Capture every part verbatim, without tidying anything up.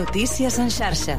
Notícies en xarxa.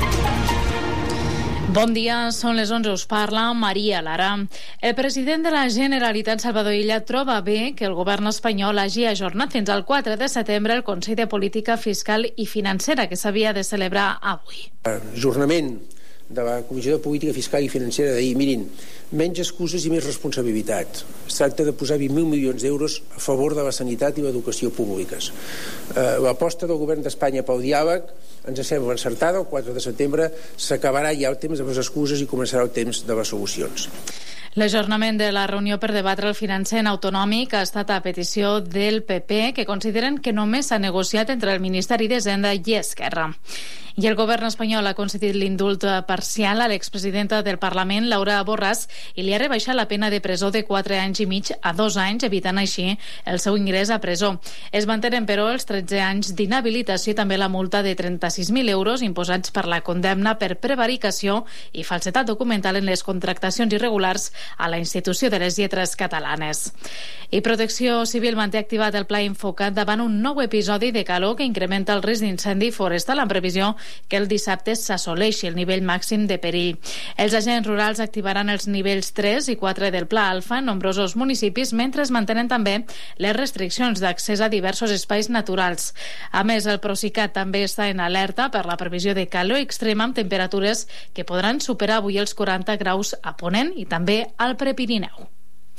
Bon dia, són les onze, us parla Maria Lara. El president de la Generalitat, Salvador Illa, troba bé que el govern espanyol hagi ajornat fins al quatre de setembre el Consell de Política Fiscal i Financera, que s'havia de celebrar avui. Ajornament de la Comissió de Política Fiscal i Financera d'ahir, mirin, menys excuses i més responsabilitat. Es tracta de posar vint mil milions d'euros a favor de la sanitat i l'educació públiques. Eh, l'aposta del govern d'Espanya pel diàleg ens sembla encertada. El quatre de setembre s'acabarà ja el temps de les excuses i començarà el temps de les solucions. L'ajornament de la reunió per debatre el finançament autonòmic ha estat a petició del P P, que consideren que només s'ha negociat entre el Ministeri d'Hisenda i Esquerra. I el govern espanyol ha concedit l'indult parcial a l'expresidenta del Parlament, Laura Borràs, i li ha rebaixat la pena de presó de quatre anys i mig a dos anys, evitant així el seu ingrés a presó. Es mantenen, però, els tretze anys d'inhabilitació i també la multa de trenta-sis mil euros imposats per la condemna per prevaricació i falsedat documental en les contractacions irregulars a la Institució de les Lletres Catalanes. I Protecció Civil manté activat el pla Infocat davant un nou episodi de calor que incrementa el risc d'incendi forestal en previsió que el dissabte s'assoleixi el nivell màxim de perill. Els agents rurals activaran els nivells tres i quatre del Pla Alfa en nombrosos municipis, mentre es mantenen també les restriccions d'accés a diversos espais naturals. A més, el Procicat també està en alerta per la previsió de calor extrema amb temperatures que podran superar avui els quaranta graus a Ponent i també al Prepirineu.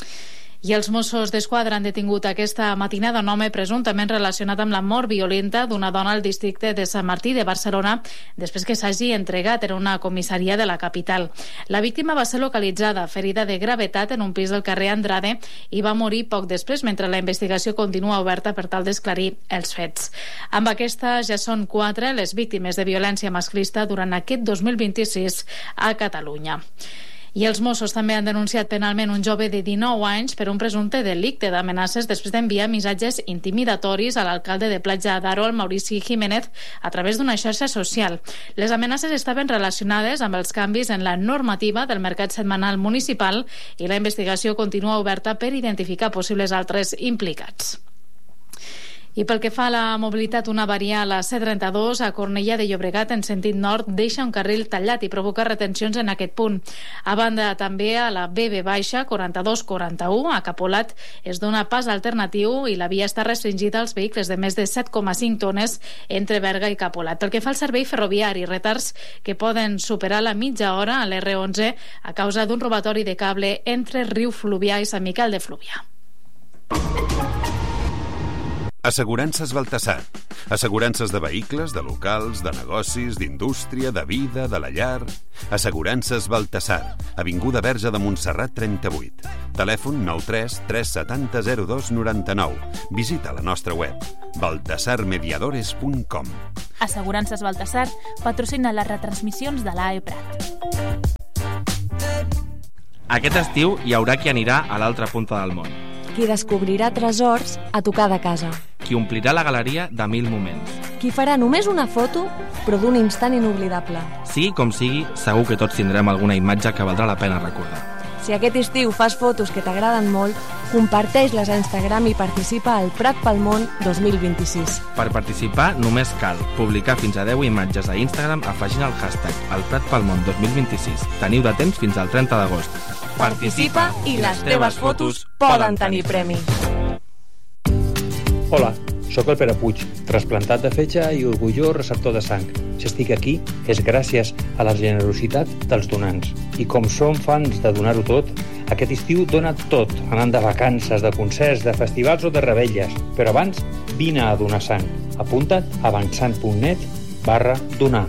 I els Mossos d'Esquadra han detingut aquesta matinada un home presumptament relacionat amb la mort violenta d'una dona al districte de Sant Martí de Barcelona després que s'hagi entregat en una comissaria de la capital. La víctima va ser localitzada, ferida de gravetat en un pis del carrer Andrade i va morir poc després, mentre la investigació continua oberta per tal d'esclarir els fets. Amb aquesta ja són quatre les víctimes de violència masclista durant aquest dos mil vint-i-sis a Catalunya. I els Mossos també han denunciat penalment un jove de dinou anys per un presumpte delicte d'amenaces després d'enviar missatges intimidatoris a l'alcalde de Platja d'Aro, el Maurici Jiménez, a través d'una xarxa social. Les amenaces estaven relacionades amb els canvis en la normativa del mercat setmanal municipal i la investigació continua oberta per identificar possibles altres implicats. I pel que fa a la mobilitat, una avaria a la C trenta-dos a Cornellà de Llobregat en sentit nord deixa un carril tallat i provoca retencions en aquest punt. A banda, també a la B B baixa quaranta-dos quaranta-u a Capolat es dona pas alternatiu i la via està restringida als vehicles de més de set coma cinc tones entre Berga i Capolat. Pel que fa al servei ferroviari, retards que poden superar la mitja hora a l'R onze a causa d'un robatori de cable entre Riu Fluvià i Sant Miquel de Fluvià. Assegurances Baltasar. Assegurances de vehicles, de locals, de negocis, d'indústria, de vida, de la llar. Assegurances Baltasar. Avinguda Verge de Montserrat trenta-vuit. Telèfon nou tres tres set zero zero dos nou nou. Visita la nostra web baltasar mediadores punt com. Assegurances Baltasar patrocina les retransmissions de l'A E Prat. Aquest estiu hi haurà qui anirà a l'altra punta del món. Qui descobrirà tresors a tocar de casa. Qui omplirà la galeria de mil moments. Qui farà només una foto, però d'un instant inoblidable. Sigui com sigui, segur que tots tindrem alguna imatge que valdrà la pena recordar. Si aquest estiu fas fotos que t'agraden molt, comparteix-les a Instagram i participa al Prat pel Món dos mil vint-i-sis. Per participar només cal publicar fins a deu imatges a Instagram afegint el hashtag el Prat pel Món dos mil vint-i-sis. Teniu de temps fins al trenta d'agost. Participa i les teves fotos poden tenir premi. Hola, sóc el Pere Puig, trasplantat de fetge i orgullós receptor de sang. Si estic aquí és gràcies a la generositat dels donants. I com som fans de donar-ho tot, aquest estiu dona tot, anant de vacances, de concerts, de festivals o de revetlles. Però abans, vine a donar sang. Apunta't a avançant.net barra donar.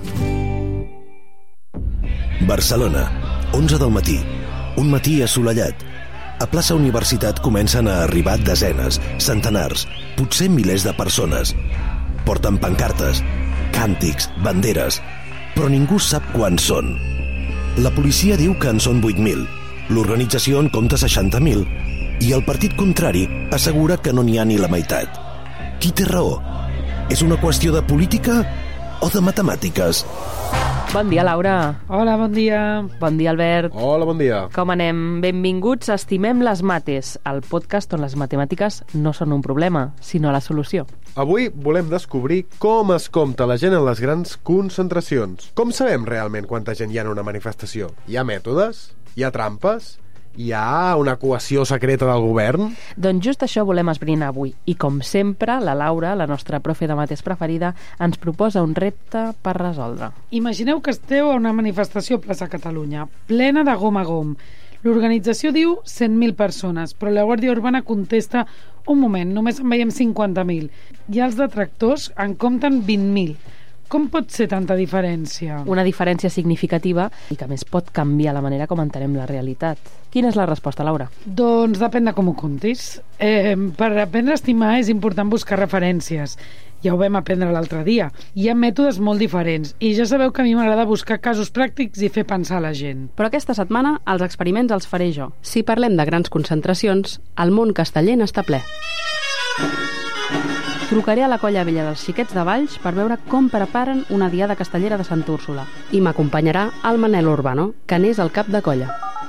Barcelona, onze del matí. Un matí assolellat. A plaça Universitat comencen a arribar desenes, centenars, potser milers de persones. Porten pancartes, càntics, banderes, però ningú sap quants són. La policia diu que en són vuit mil, l'organització en compta seixanta mil i el partit contrari assegura que no n'hi ha ni la meitat. Qui té raó? És una qüestió de política o de matemàtiques? Bon dia, Laura. Hola, bon dia. Bon dia, Albert. Hola, bon dia. Com anem? Benvinguts a Estimem les mates, el podcast on les matemàtiques no són un problema, sinó la solució. Avui volem descobrir com es compta la gent en les grans concentracions. Com sabem realment quanta gent hi ha en una manifestació? Hi ha mètodes? Hi ha trampes? Hi ha una equació secreta del govern? Doncs just això volem esbrinar avui. I com sempre, la Laura, la nostra profe de mates preferida, ens proposa un repte per resoldre. Imagineu que esteu a una manifestació a plaça Catalunya, plena de gom a gom. L'organització diu cent mil persones, però la Guàrdia Urbana contesta un moment, només en veiem cinquanta mil. I els detractors en compten vint mil. Com pot ser tanta diferència? Una diferència significativa i que a més pot canviar la manera com entenem la realitat. Quina és la resposta, Laura? Doncs depèn de com ho comptis. Eh, per aprendre a estimar és important buscar referències. Ja ho vam aprendre l'altre dia. Hi ha mètodes molt diferents i ja sabeu que a mi m'agrada buscar casos pràctics i fer pensar la gent. Però aquesta setmana els experiments els faré jo. Si parlem de grans concentracions, el món casteller n'està ple. Trucaré a la colla vella dels xiquets de Valls per veure com preparen una diada castellera de Santa Úrsula. I m'acompanyarà el Manel Urbano, que n'és el cap de colla.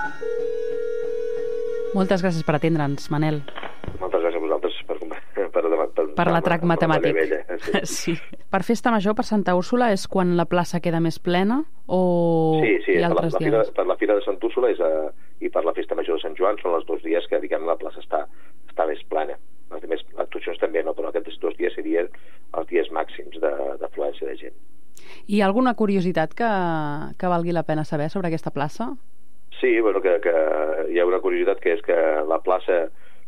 Moltes gràcies per atendre'ns, Manel. Moltes gràcies a vosaltres per, per, per, per, per l'atrac matemàtic. Vella, sí. Sí. Per festa major, per Santa Úrsula, és quan la plaça queda més plena o sí, sí, hi ha per altres la, la dies? Fira, per la Fira de Santa Úrsula és a, i per la festa major de Sant Joan són els dos dies que, diguem, la plaça està, està més plena. Les demés actuacions també no, però aquests dos dies serien els dies màxims d'afluència de, de gent. Hi ha alguna curiositat que, que valgui la pena saber sobre aquesta plaça? Sí, bueno, que, que hi ha una curiositat que és que la plaça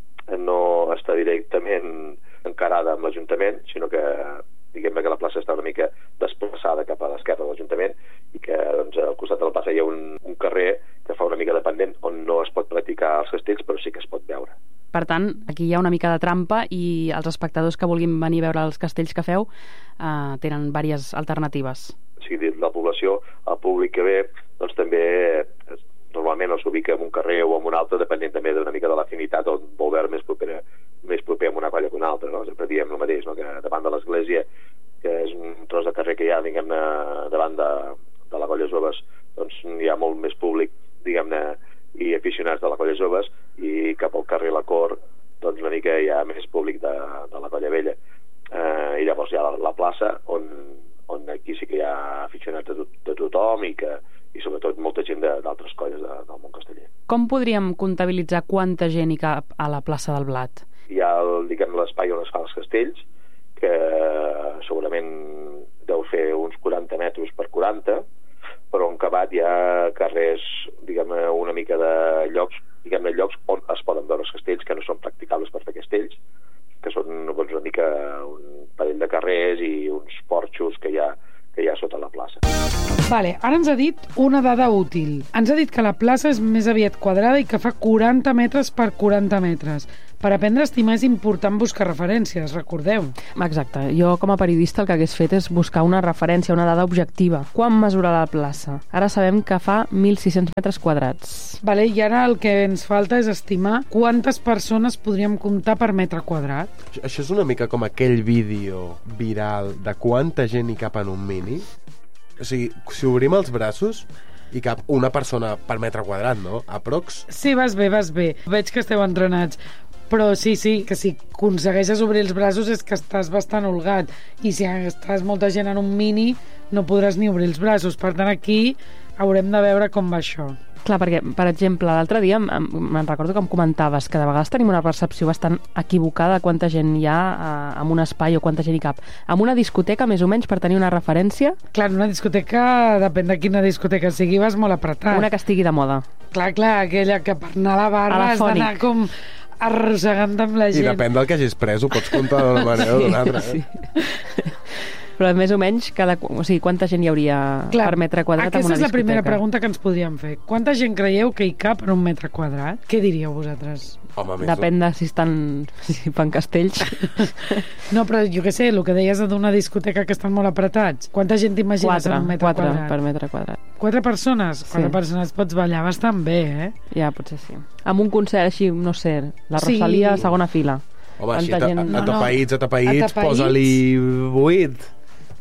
no està directament encarada amb l'Ajuntament, sinó que diguem que la plaça està una mica desplaçada cap a l'esquerra de l'Ajuntament i que doncs, al costat de la plaça hi ha un, un carrer que fa una mica dependent on no es pot practicar els castells, però sí que es pot veure. Per tant, aquí hi ha una mica de trampa i els espectadors que vulguin venir a veure els castells que feu eh, tenen diverses alternatives. O sigui, la població, el públic que ve, doncs també normalment s'ubica en un carrer o en un altre, depenent també d'una mica de l'afinitat on vol veure més proper, més proper amb una colla que una altra, no? Sempre diem el mateix, no? Que davant de l'església, que és un tros de carrer que hi ha, diguem-ne, davant de, de la colla joves, doncs hi ha molt més públic, diguem-ne, i aficionats de la colla joves, i cap al carrer La Cor doncs una mica hi ha més públic de, de la colla vella, eh, i llavors hi ha la, la plaça on, on aquí sí que hi ha aficionats de, tot, de tothom i, que, i sobretot molta gent d'altres colles de, del món casteller. Com podríem comptabilitzar quanta gent hi cap a la plaça del Blat? Hi ha el, diguem, l'espai on es fan els castells, que segurament deu fer uns quaranta metres per quaranta, però en acabat hi ha carrers, diguem-ne, una mica de llocs, diguem-ne, llocs on es poden veure els castells que no són practicables per fer castells, que són doncs, una mica un parell de carrers i uns porxos que hi ha, que hi ha sota la plaça. Vale, ara ens ha dit una dada útil. Ens ha dit que la plaça és més aviat quadrada i que fa quaranta metres per quaranta metres. Per aprendre a estimar és important buscar referències, recordeu. Exacte. Jo, com a periodista, el que hagués fet és buscar una referència, una dada objectiva. Quan mesura la plaça? Ara sabem que fa mil sis-cents metres quadrats. Vale, i ara el que ens falta és estimar quantes persones podríem comptar per metre quadrat. Això és una mica com aquell vídeo viral de quanta gent hi cap en un mini. O sigui, si obrim els braços hi cap una persona per metre quadrat, no? Aprox? Sí, vas bé, vas bé. Veig que esteu entrenats. Però sí, sí, que si aconsegueixes obrir els braços és que estàs bastant holgat, i si estàs molta gent en un mini no podràs ni obrir els braços. Per tant, aquí haurem de veure com va això. Clar, perquè, per exemple, l'altre dia me'n recordo que em comentaves que de vegades tenim una percepció bastant equivocada de quanta gent hi ha eh, en un espai o quanta gent hi cap. En una discoteca, més o menys, per tenir una referència? Clar, en una discoteca, depèn de quina discoteca sigui, vas molt apretat. Una que estigui de moda. Clar, clar, aquella que per anar a la barra has d'anar com arrossegant amb la gent. I depèn del que hagis pres, ho pots comptar d'una manera o d'una altra. Eh? Sí. Però més o menys, cada, o sigui, quanta gent hi hauria Clar, per metre quadrat en una discoteca? Aquesta és la primera pregunta que ens podríem fer. Quanta gent creieu que hi cap en un metre quadrat? Què diríeu vosaltres? Home, depèn de si estan si fan castells. No, però jo què sé, el que deies d'una discoteca que estan molt apretats. Quanta gent t'imagines en un metre quatre, quadrat? per metre quadrat. Quatre persones? Quatre sí. persones pots ballar bastant bé, eh? Ja, potser sí. Amb un concert així, no sé, la Rosalia sí. segona fila. Home, així, gent... a, a tapaïts, a tapaïts, posa-li vuit.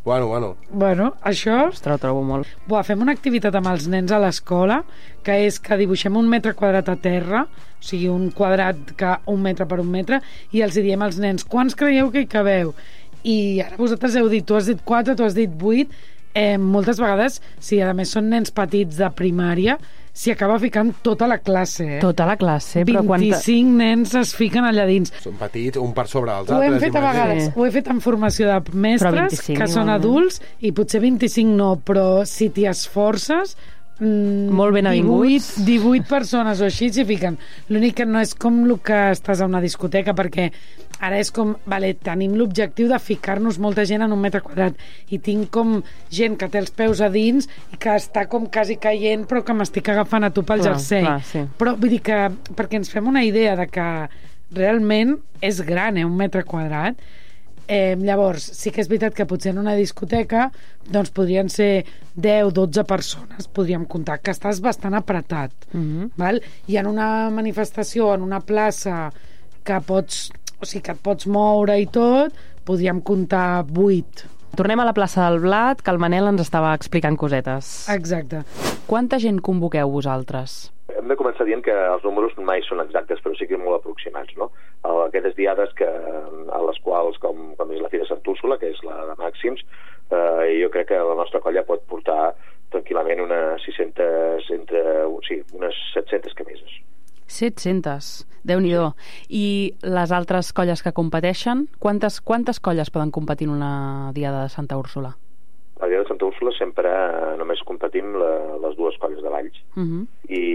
Bueno, bueno. Bueno, això... Ostres, ho trobo molt. Buah, fem una activitat amb els nens a l'escola, que és que dibuixem un metre quadrat a terra, o sigui, un quadrat que un metre per un metre, i els diem als nens, quants creieu que hi cabeu? I ara vosaltres heu dit, tu has dit quatre, tu has dit vuit, eh, moltes vegades, si a més són nens petits de primària, s'hi acaba ficant tota la classe, eh? Tota la classe, però vint-i-cinc quanta... nens es fiquen allà dins. Són petits, un per sobre els Ho altres. hem fet a vegades, sí. ho he fet en formació de mestres, que són igualment. adults, i potser vint-i-cinc no, però si t'hi esforces... Mm, molt ben avinguts. divuit, divuit persones o així s'hi fiquen. L'únic que no és com el que estàs a una discoteca, perquè ara és com, vale, tenim l'objectiu de ficar-nos molta gent en un metre quadrat, i tinc com gent que té els peus a dins i que està com quasi caient, però que m'estic agafant a tu pel Clar, jersei. clar, sí. Però vull dir que, perquè ens fem una idea de que realment és gran, eh, un metre quadrat. Eh, llavors, sí que és veritat que potser en una discoteca doncs podrien ser deu dotze persones, podríem comptar, que estàs bastant apretat. Mhm. Val? I en una manifestació, en una plaça que pots, o sigui, que et pots moure i tot, podríem comptar vuit. Tornem a la plaça del Blat, que el Manel ens estava explicant cosetes. Exacte. Quanta gent convoqueu vosaltres? Hem de començar dient que els números mai són exactes, però sí que molt aproximats, no? Aquestes diades que, a les quals, com, com és la Fira Sant Úrsula, que és la de màxims, eh, jo crec que la nostra colla pot portar tranquil·lament unes sis centes, entre, sí, unes set-centes camises. set-centes, Déu-n'hi-do. I les altres colles que competeixen, quantes, quantes colles poden competir en una diada de Santa Úrsula? A la diada de Santa Úrsula sempre eh, només competim la, les dues colles de Valls. Uh -huh.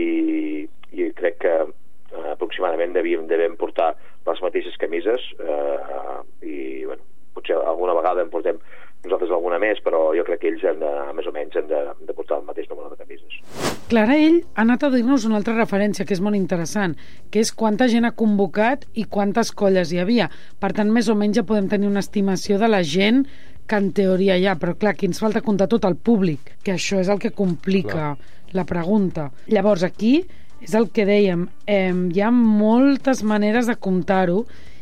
I, i crec que eh, aproximadament devíem, devem portar les mateixes camises eh, i bueno, potser alguna vegada en portem nosaltres alguna més, però jo crec que ells han de, més o menys han de, de portar el mateix número de camises. Clara, ell ha anat a dir-nos una altra referència que és molt interessant, que és quanta gent ha convocat i quantes colles hi havia. Per tant, més o menys ja podem tenir una estimació de la gent que en teoria hi ha, però clar, aquí ens falta comptar tot el públic, que això és el que complica clar. La pregunta. Llavors, aquí és el que dèiem, eh, hi ha moltes maneres de comptar-ho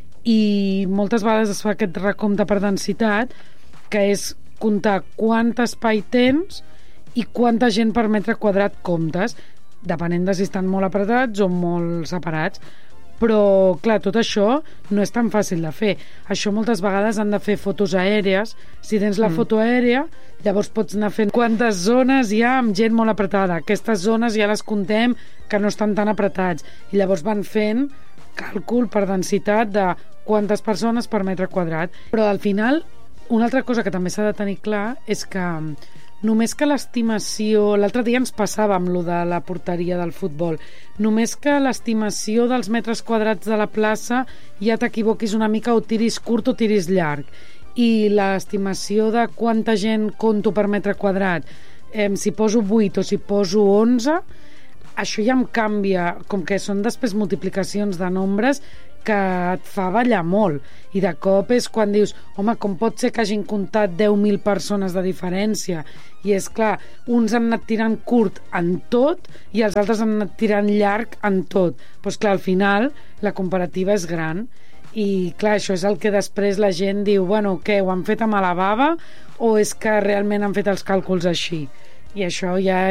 i moltes vegades es fa aquest recompte per densitat, que és comptar quant espai tens i quanta gent per metre quadrat comptes, depenent de si estan molt apretats o molt separats. Però, clar, tot això no és tan fàcil de fer. Això moltes vegades han de fer fotos aèries. Si tens la mm. foto aèria, llavors pots anar fent quantes zones hi ha amb gent molt apretada. Aquestes zones ja les comptem que no estan tan apretats. I llavors van fent càlcul per densitat de quantes persones per metre quadrat. Però al final, una altra cosa que també s'ha de tenir clar és que només que l'estimació... L'altre dia ens passava amb lo de la porteria del futbol. Només que l'estimació dels metres quadrats de la plaça ja t'equivoquis una mica o tiris curt o tiris llarg. I l'estimació de quanta gent conto per metre quadrat, eh, si poso vuit o si poso onze, això ja em canvia, com que són després multiplicacions de nombres que et fa ballar molt, i de cop és quan dius, home, com pot ser que hagin comptat deu mil persones de diferència? I és clar, uns han anat tirant curt en tot i els altres han anat tirant llarg en tot. Doncs clar, al final la comparativa és gran i clar, això és el que després la gent diu, bueno, què, ho han fet amb la bava o és que realment han fet els càlculs així? I això ja